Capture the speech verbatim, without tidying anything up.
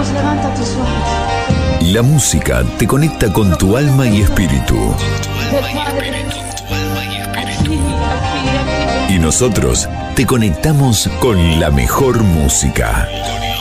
levanta tus sueños. La música te conecta con tu alma y espíritu. Y nosotros te conectamos con la mejor música.